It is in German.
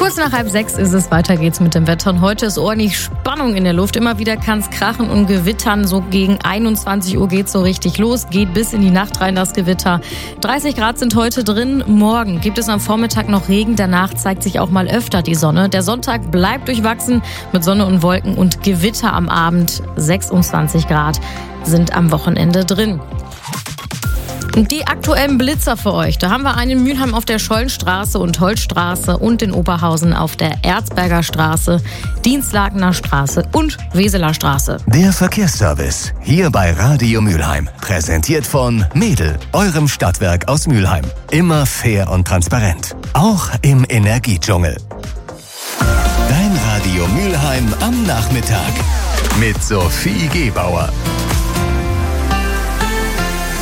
Kurz nach 5:30 ist es, weiter geht's mit dem Wetter. Und heute ist ordentlich Spannung in der Luft. Immer wieder kann es krachen und gewittern. So gegen 21 Uhr geht's so richtig los. Geht bis in die Nacht rein, das Gewitter. 30 Grad sind heute drin. Morgen gibt es am Vormittag noch Regen. Danach zeigt sich auch mal öfter die Sonne. Der Sonntag bleibt durchwachsen mit Sonne und Wolken und Gewitter am Abend. 26 Grad sind am Wochenende drin. Die aktuellen Blitzer für euch. Da haben wir einen in Mülheim auf der Schollenstraße und Holzstraße und in Oberhausen auf der Erzberger Straße, Dienstlakener Straße und Weseler Straße. Der Verkehrsservice hier bei Radio Mülheim. Präsentiert von Mädel, eurem Stadtwerk aus Mülheim. Immer fair und transparent. Auch im Energiedschungel. Dein Radio Mülheim am Nachmittag. Mit Sophie Gebauer.